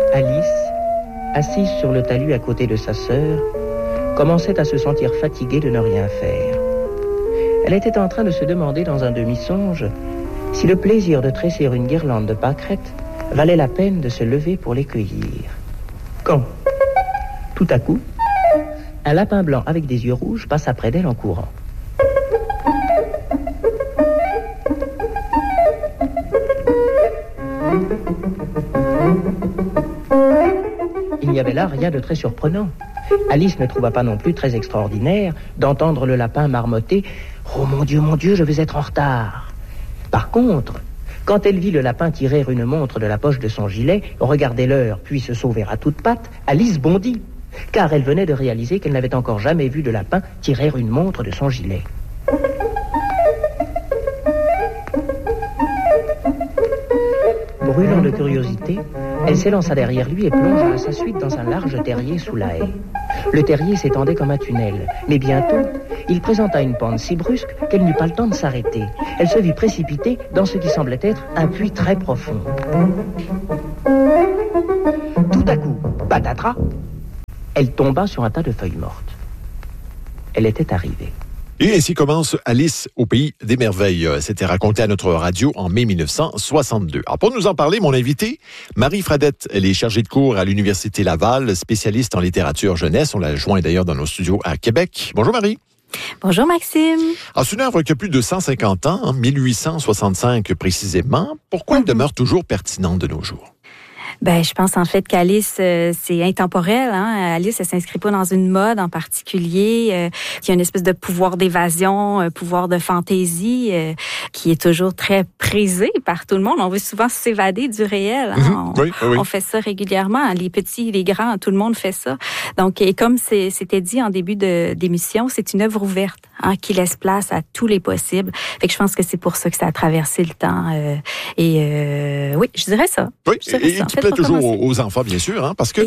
Alice, assise sur le talus à côté de sa sœur, commençait à se sentir fatiguée de ne rien faire. Elle était en train de se demander dans un demi-songe si le plaisir de tresser une guirlande de pâquerettes valait la peine de se lever pour les cueillir. Quand, tout à coup, un lapin blanc avec des yeux rouges passa près d'elle en courant. Il n'y avait là rien de très surprenant. Alice ne trouva pas non plus très extraordinaire d'entendre le lapin marmotter « Oh mon Dieu, je vais être en retard !» Par contre, quand elle vit le lapin tirer une montre de la poche de son gilet, regarder l'heure, puis se sauver à toutes pattes, Alice bondit, car elle venait de réaliser qu'elle n'avait encore jamais vu de lapin tirer une montre de son gilet. Brûlant de curiosité, elle s'élança derrière lui et plongea à sa suite dans un large terrier sous la haie. Le terrier s'étendait comme un tunnel, mais bientôt, il présenta une pente si brusque qu'elle n'eut pas le temps de s'arrêter. Elle se vit précipitée dans ce qui semblait être un puits très profond. Tout à coup, patatras, elle tomba sur un tas de feuilles mortes. Elle était arrivée. Et ainsi commence Alice au pays des merveilles. C'était raconté à notre radio en mai 1962. Alors pour nous en parler, mon invité, Marie Fradette, elle est chargée de cours à l'Université Laval, spécialiste en littérature jeunesse. On l'a joint d'ailleurs dans nos studios à Québec. Bonjour Marie. Bonjour Maxime. Alors c'est une œuvre qui a plus de 150 ans, 1865 précisément. Pourquoi elle demeure toujours pertinente de nos jours? Ben, je pense en fait qu'Alice, c'est intemporel. Hein? Alice, elle s'inscrit pas dans une mode en particulier. Il y a une espèce de pouvoir d'évasion, un pouvoir de fantaisie qui est toujours très prisé par tout le monde. On veut souvent s'évader du réel. Hein? Oui. On fait ça régulièrement. Les petits, les grands, tout le monde fait ça. Donc, et comme c'était dit en début d'émission, c'est une œuvre ouverte qui laisse place à tous les possibles. Fait que je pense que c'est pour ça que ça a traversé le temps. Oui, je dirais ça. Oui, et qui plaît toujours aux enfants, bien sûr, hein, parce que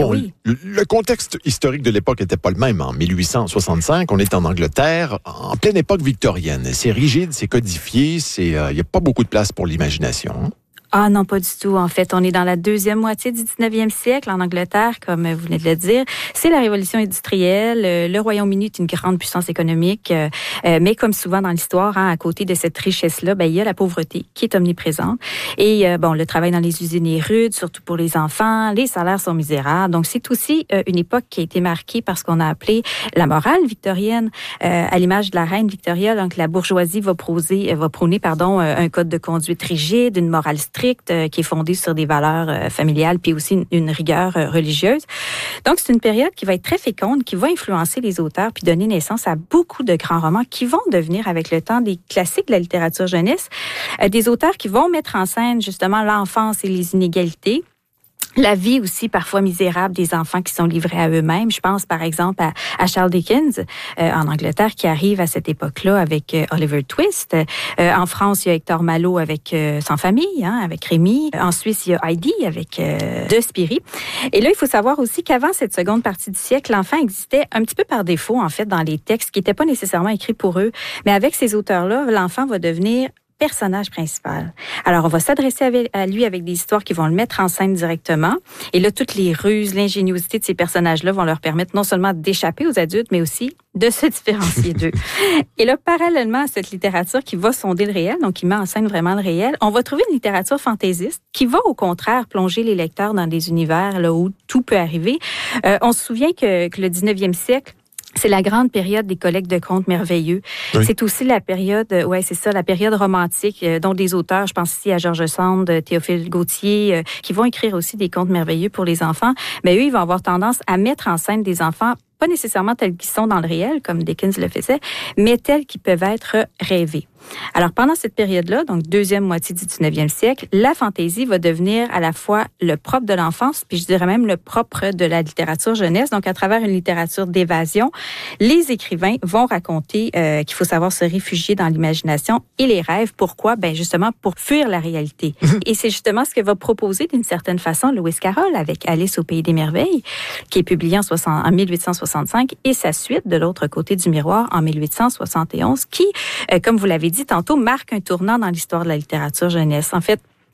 le contexte historique de l'époque n'était pas le même. En 1865, on est en Angleterre, en pleine époque victorienne. C'est rigide, c'est codifié, il n'y a pas beaucoup de place pour l'imagination. Hein? Ah non, pas du tout. En fait, on est dans la deuxième moitié du 19e siècle en Angleterre, comme vous venez de le dire. C'est la révolution industrielle. Le Royaume-Uni est une grande puissance économique. Mais comme souvent dans l'histoire, à côté de cette richesse-là, il y a la pauvreté qui est omniprésente. Et le travail dans les usines est rude, surtout pour les enfants. Les salaires sont misérables. Donc, c'est aussi une époque qui a été marquée par ce qu'on a appelé la morale victorienne. À l'image de la reine Victoria, donc la bourgeoisie va prôner un code de conduite rigide, une morale stricte, qui est fondée sur des valeurs familiales, puis aussi une rigueur religieuse. Donc, c'est une période qui va être très féconde, qui va influencer les auteurs, puis donner naissance à beaucoup de grands romans qui vont devenir, avec le temps, des classiques de la littérature jeunesse, des auteurs qui vont mettre en scène, justement, l'enfance et les inégalités. La vie aussi parfois misérable des enfants qui sont livrés à eux-mêmes. Je pense par exemple à Charles Dickens en Angleterre qui arrive à cette époque-là avec Oliver Twist. En France, il y a Hector Malot avec Sans famille, avec Rémi. En Suisse, il y a Heidi avec De Spiry. Et là, il faut savoir aussi qu'avant cette seconde partie du siècle, l'enfant existait un petit peu par défaut en fait dans les textes qui n'étaient pas nécessairement écrits pour eux. Mais avec ces auteurs-là, l'enfant va devenir personnage principal. Alors, on va s'adresser à lui avec des histoires qui vont le mettre en scène directement. Et là, toutes les ruses, l'ingéniosité de ces personnages-là vont leur permettre non seulement d'échapper aux adultes, mais aussi de se différencier d'eux. Et là, parallèlement à cette littérature qui va sonder le réel, donc qui met en scène vraiment le réel, on va trouver une littérature fantaisiste qui va au contraire plonger les lecteurs dans des univers là où tout peut arriver. On se souvient que le 19e siècle, c'est la grande période des collectes de contes merveilleux. Oui. C'est aussi la période, la période romantique, dont des auteurs, je pense ici à George Sand, Théophile Gautier, qui vont écrire aussi des contes merveilleux pour les enfants. Mais eux, ils vont avoir tendance à mettre en scène des enfants pas nécessairement tels qu'ils sont dans le réel, comme Dickens le faisait, mais tels qu'ils peuvent être rêvés. Alors, pendant cette période-là, donc deuxième moitié du 19e siècle, la fantaisie va devenir à la fois le propre de l'enfance, puis je dirais même le propre de la littérature jeunesse. Donc, à travers une littérature d'évasion, les écrivains vont raconter qu'il faut savoir se réfugier dans l'imagination et les rêves. Pourquoi? Ben justement, pour fuir la réalité. Et c'est justement ce que va proposer d'une certaine façon Lewis Carroll avec Alice au pays des merveilles, qui est publié en 1865, et sa suite de l'autre côté du miroir en 1871, qui, comme vous l'avez dit tantôt, marque un tournant dans l'histoire de la littérature jeunesse. En fait,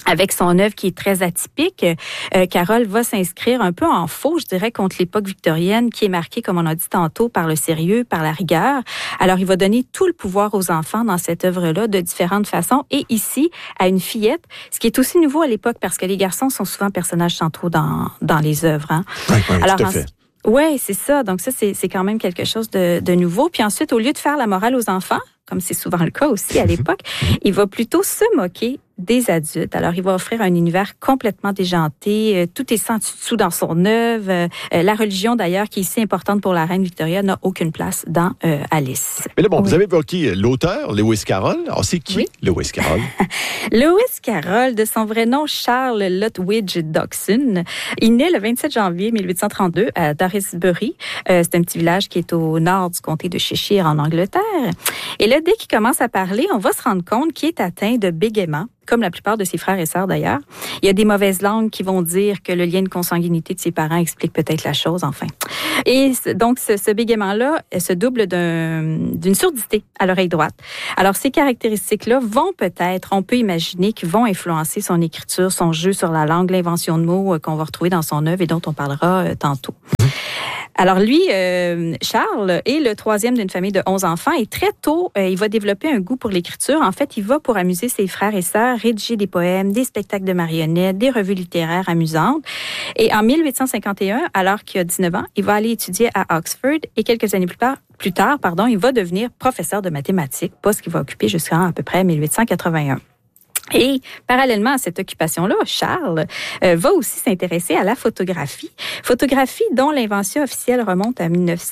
Avec son œuvre qui est très atypique, Carroll va s'inscrire un peu en faux, je dirais, contre l'époque victorienne qui est marquée, comme on a dit tantôt, par le sérieux, par la rigueur. Alors, il va donner tout le pouvoir aux enfants dans cette œuvre-là de différentes façons. Et ici, à une fillette, ce qui est aussi nouveau à l'époque parce que les garçons sont souvent personnages centraux dans les œuvres. Hein. Oui, alors, tout à fait. Oui, c'est ça. Donc ça, c'est quand même quelque chose de nouveau. Puis ensuite, au lieu de faire la morale aux enfants, comme c'est souvent le cas aussi à l'époque, il va plutôt se moquer des adultes. Alors, il va offrir un univers complètement déjanté. Tout est sans dessous dans son œuvre. La religion, d'ailleurs, qui est si importante pour la reine Victoria, n'a aucune place dans Alice. Mais là, bon, vous avez évoqué l'auteur, Lewis Carroll. Alors, c'est qui, Lewis Carroll? Lewis Carroll, de son vrai nom, Charles Lutwidge Dodson. Il naît le 27 janvier 1832 à Daresbury. C'est un petit village qui est au nord du comté de Cheshire, en Angleterre. Et là, dès qu'il commence à parler, on va se rendre compte qu'il est atteint de bégaiement, comme la plupart de ses frères et sœurs d'ailleurs. Il y a des mauvaises langues qui vont dire que le lien de consanguinité de ses parents explique peut-être la chose, enfin. Et donc, ce bégaiement-là se double d'une surdité à l'oreille droite. Alors, ces caractéristiques-là vont peut-être, on peut imaginer, qu'ils vont influencer son écriture, son jeu sur la langue, l'invention de mots qu'on va retrouver dans son œuvre et dont on parlera tantôt. Alors lui, Charles, est le troisième d'une famille de 11 enfants et très tôt, il va développer un goût pour l'écriture. En fait, il va, pour amuser ses frères et sœurs, rédiger des poèmes, des spectacles de marionnettes, des revues littéraires amusantes. Et en 1851, alors qu'il a 19 ans, il va aller étudier à Oxford et quelques années plus tard, il va devenir professeur de mathématiques, poste qu'il va occuper jusqu'en à peu près 1881. Et parallèlement à cette occupation-là, Charles va aussi s'intéresser à la photographie dont l'invention officielle remonte à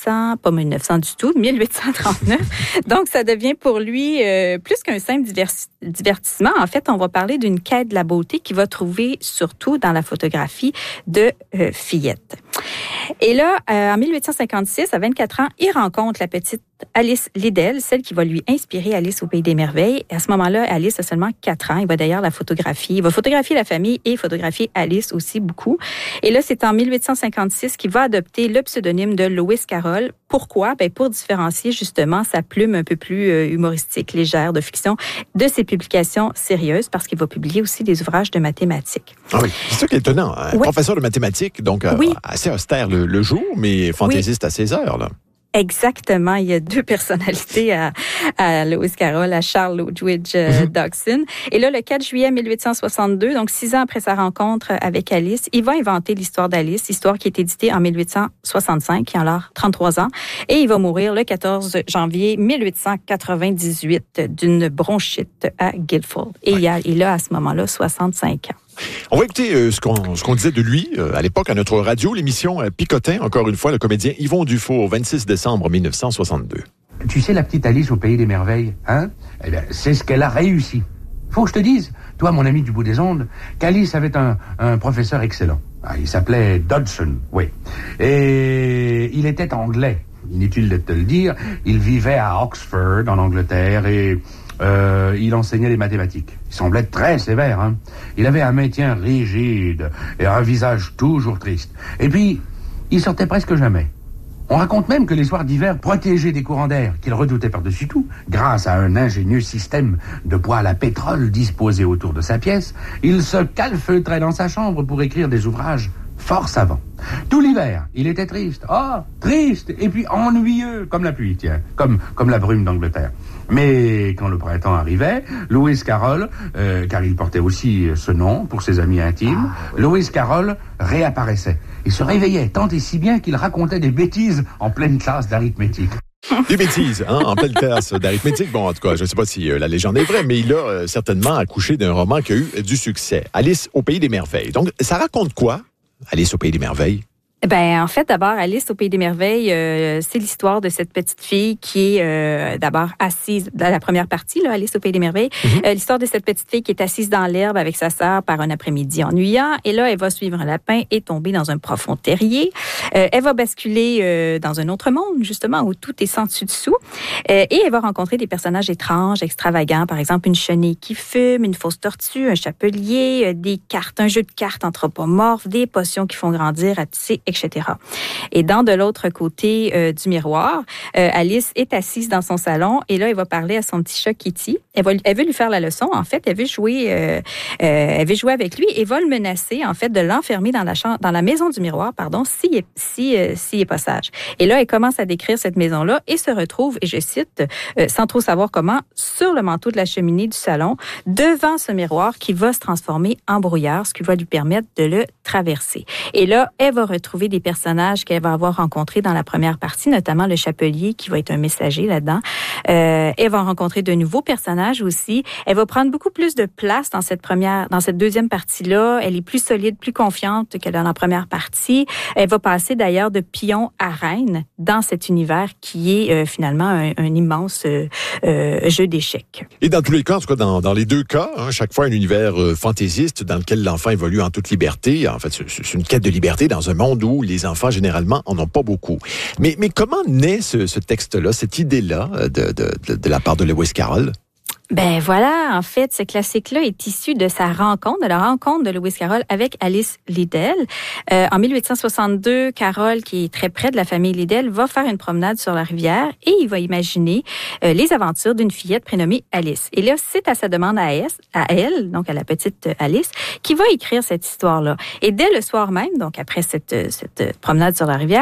1839. Donc, ça devient pour lui plus qu'un simple divertissement. En fait, on va parler d'une quête de la beauté qu'il va trouver surtout dans la photographie de fillettes. Et là, en 1856, à 24 ans, il rencontre la petite Alice Liddell, celle qui va lui inspirer Alice au Pays des Merveilles. Et à ce moment-là, Alice a seulement 4 ans. Il va d'ailleurs la photographier. Il va photographier la famille et photographier Alice aussi beaucoup. Et là, c'est en 1856 qu'il va adopter le pseudonyme de Lewis Carroll. Pourquoi? Pour différencier justement sa plume un peu plus humoristique, légère, de fiction, de ses publications sérieuses, parce qu'il va publier aussi des ouvrages de mathématiques. Ah oui, c'est ça qui est étonnant. Un professeur de mathématiques, donc assez austère le jour, mais fantaisiste à ses heures, là. Exactement. Il y a 2 personnalités à Lewis Carroll, à Charles Lutwidge Dodson. Et là, le 4 juillet 1862, donc 6 ans après sa rencontre avec Alice, il va inventer l'histoire d'Alice, histoire qui est éditée en 1865, il a alors 33 ans. Et il va mourir le 14 janvier 1898 d'une bronchite à Guildford. Et il a à ce moment-là 65 ans. On va écouter ce qu'on disait de lui à l'époque à notre radio, l'émission Picotin, encore une fois, le comédien Yvon Dufour, 26 décembre 1962. Tu sais, la petite Alice au Pays des Merveilles, hein? Eh bien, c'est ce qu'elle a réussi. Faut que je te dise, toi, mon ami du bout des ondes, qu'Alice avait un professeur excellent. Il s'appelait Dodson, oui. Et il était anglais. Inutile de te le dire. Il vivait à Oxford, en Angleterre, et il enseignait les mathématiques. Il semblait très sévère, hein. Il avait un maintien rigide et un visage toujours triste. Et puis, il sortait presque jamais. On raconte même que les soirs d'hiver, protégé des courants d'air qu'il redoutait par-dessus tout, grâce à un ingénieux système de poêle à pétrole disposé autour de sa pièce, il se calfeutrait dans sa chambre pour écrire des ouvrages fort savants. Tout l'hiver, il était triste. Triste, et puis ennuyeux, comme la pluie, tiens, comme la brume d'Angleterre. Mais quand le printemps arrivait, Lewis Carroll, car il portait aussi ce nom pour ses amis intimes, Lewis Carroll réapparaissait. Il se réveillait tant et si bien qu'il racontait des bêtises en pleine classe d'arithmétique. Des bêtises, en pleine classe d'arithmétique. Bon, en tout cas, je ne sais pas si la légende est vraie, mais il a certainement accouché d'un roman qui a eu du succès. Alice au Pays des Merveilles. Donc, ça raconte quoi, Alice au Pays des Merveilles? En fait, d'abord, Alice au Pays des Merveilles, c'est l'histoire de cette petite fille qui est d'abord assise dans la première partie, là, Alice au Pays des Merveilles. L'histoire de cette petite fille qui est assise dans l'herbe avec sa sœur par un après-midi ennuyant. Et là, elle va suivre un lapin et tomber dans un profond terrier. Elle va basculer dans un autre monde, justement, où tout est sans dessus-dessous. Et elle va rencontrer des personnages étranges, extravagants. Par exemple, une chenille qui fume, une fausse tortue, un chapelier, des cartes, un jeu de cartes anthropomorphes, des potions qui font grandir, etc. etc. Et de l'autre côté du miroir, Alice est assise dans son salon et là, elle va parler à son petit chat Kitty. Elle veut lui faire la leçon. En fait, elle veut jouer avec lui et va le menacer, en fait, de l'enfermer dans la maison du miroir, s'il est pas sage. Et là, elle commence à décrire cette maison-là et se retrouve, et je cite, sans trop savoir comment, sur le manteau de la cheminée du salon, devant ce miroir qui va se transformer en brouillard, ce qui va lui permettre de le traverser. Et là, elle va retrouver des personnages qu'elle va avoir rencontrés dans la première partie, notamment le chapelier qui va être un messager là-dedans. Elle va rencontrer de nouveaux personnages aussi. Elle va prendre beaucoup plus de place dans cette deuxième partie-là. Elle est plus solide, plus confiante que dans la première partie. Elle va passer d'ailleurs de pion à reine dans cet univers qui est finalement un immense jeu d'échecs. Et dans tous les cas, en tout cas dans les deux cas, chaque fois un univers fantaisiste dans lequel l'enfant évolue en toute liberté. En fait, c'est une quête de liberté dans un monde où les enfants, généralement, en ont pas beaucoup. Mais comment naît ce texte-là, cette idée-là de la part de Lewis Carroll? Ben voilà, en fait, ce classique-là est issu de de la rencontre de Lewis Carroll avec Alice Liddell. En 1862, Carroll, qui est très près de la famille Liddell, va faire une promenade sur la rivière et il va imaginer les aventures d'une fillette prénommée Alice. Et là, c'est à sa demande à elle, donc à la petite Alice, qui va écrire cette histoire-là. Et dès le soir même, donc après cette promenade sur la rivière,